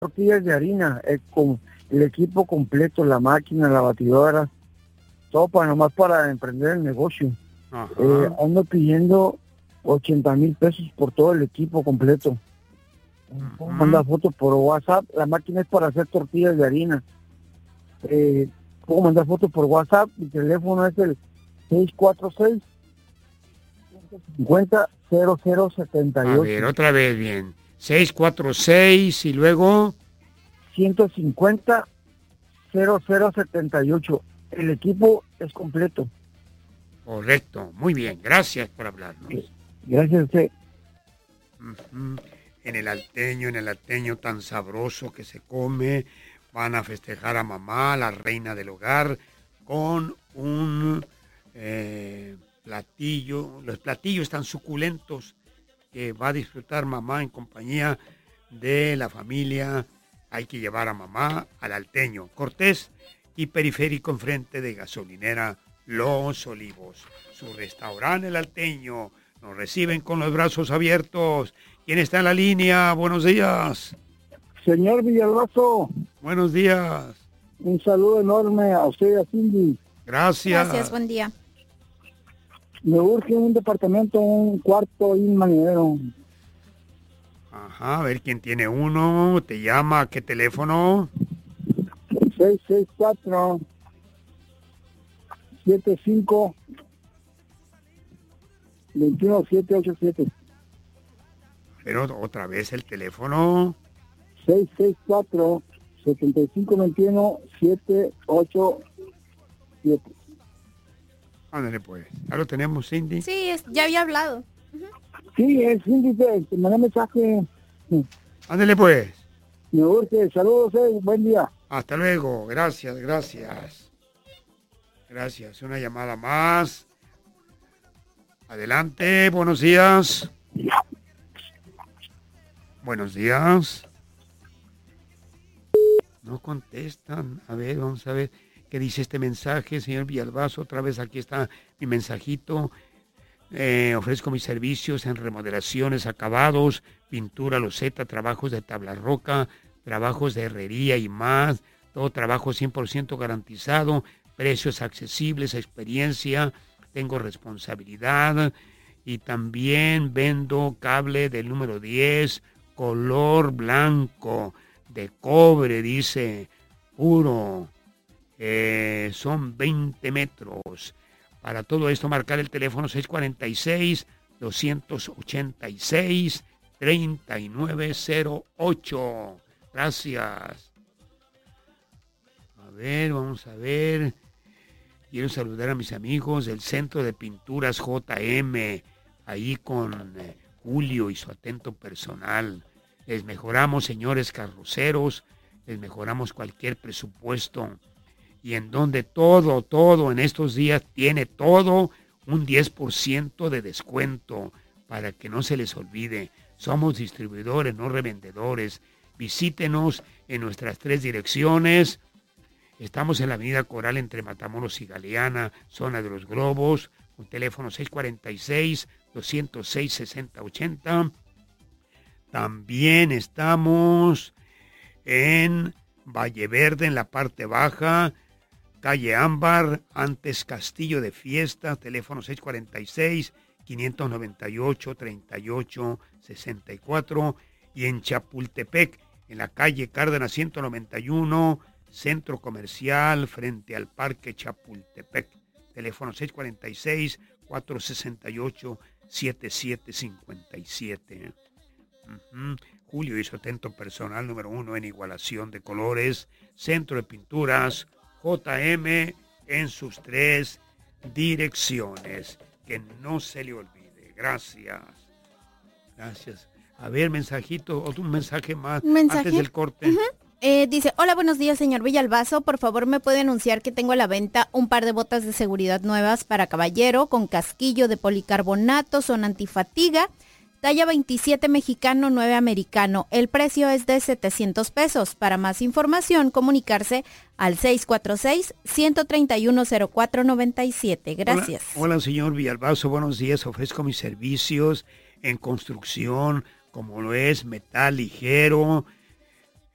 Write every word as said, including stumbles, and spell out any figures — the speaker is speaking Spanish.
tortillas de harina, el, con el equipo completo, la máquina, la batidora, todo para nomás para emprender el negocio. Eh, ando pidiendo ochenta mil pesos por todo el equipo completo. Puedo mandar fotos por WhatsApp. La máquina es para hacer tortillas de harina. Eh, puedo mandar fotos por WhatsApp. Mi teléfono es el seis cuatro seis, cinco cero, cero cero siete ocho. A ver, otra vez bien. seis cuatro seis y luego... ciento cincuenta, cero cero siete ocho. El equipo es completo. Correcto, muy bien, gracias por hablarnos. Gracias a usted. Uh-huh. En el alteño, en el alteño tan sabroso que se come, van a festejar a mamá, la reina del hogar, con un eh, platillo. Los platillos tan suculentos que va a disfrutar mamá en compañía de la familia. Hay que llevar a mamá al alteño, Cortés y Periférico enfrente de gasolinera Los Olivos. Su restaurante El Alteño nos reciben con los brazos abiertos. ¿Quién está en la línea? Buenos días. Señor Villalbazo. Buenos días. Un saludo enorme a usted y a Cindy. Gracias. Gracias, buen día. Me urge un departamento, un cuarto y un marinero. Ajá, a ver quién tiene uno. ¿Te llama? ¿Qué teléfono? seis seis cuatro, siete cinco, dos uno siete ocho siete. Pero otra vez el teléfono. seis seis cuatro, siete cinco dos uno siete ocho siete. Ándale pues. ¿Ya lo tenemos, Cindy? Sí, es, ya había hablado. Uh-huh. Sí, es Cindy, te, te mandé mensaje. Ándale pues. Me urge, saludos, eh, buen día. Hasta luego, gracias, gracias. Gracias, una llamada más. Adelante, buenos días. Buenos días. No contestan. A ver, vamos a ver qué dice este mensaje, señor Villalbazo. Otra vez aquí está mi mensajito. Eh, ofrezco mis servicios en remodelaciones, acabados, pintura, loseta, trabajos de tabla roca, trabajos de herrería y más. Todo trabajo cien por ciento garantizado, precios accesibles, experiencia, tengo responsabilidad y también vendo cable del número diez, color blanco, de cobre, dice, puro. Eh, son veinte metros. Para todo esto, marcar el teléfono seis cuatro seis, dos ocho seis, tres nueve cero ocho. Gracias. A ver, vamos a ver. Quiero saludar a mis amigos del Centro de Pinturas J M, ahí con eh, Julio y su atento personal. Les mejoramos, señores carroceros, les mejoramos cualquier presupuesto. Y en donde todo, todo en estos días tiene todo un diez por ciento de descuento para que no se les olvide. Somos distribuidores, no revendedores. Visítenos en nuestras tres direcciones. Estamos en la avenida Coral entre Matamoros y Galeana, zona de los Globos, con teléfono seis cuatro seis, dos cero seis, seis cero ocho cero. También estamos en Valle Verde, en la parte baja, calle Ámbar, antes Castillo de Fiesta, teléfono seis cuatro seis, cinco nueve ocho, tres ocho seis cuatro. Y en Chapultepec, en la calle Cárdenas ciento noventa y uno, Centro Comercial, frente al Parque Chapultepec. Teléfono seis cuatro seis, cuatro seis ocho, siete siete cinco siete. Uh-huh. Julio y su atento personal número uno en igualación de colores. Centro de Pinturas J M en sus tres direcciones. Que no se le olvide. Gracias. Gracias. A ver, mensajito, otro mensaje más ¿Mensaje? Antes del corte. Uh-huh. Eh, dice, hola, buenos días, señor Villalbazo. Por favor, ¿me puede anunciar que tengo a la venta un par de botas de seguridad nuevas para caballero con casquillo de policarbonato, son antifatiga, talla veintisiete mexicano, nueve americano. El precio es de setecientos pesos. Para más información, comunicarse al seis cuatro seis, uno tres uno, cero cuatro nueve siete. Gracias. Hola, hola, señor Villalbazo. Buenos días. Ofrezco mis servicios en construcción, como lo es metal ligero,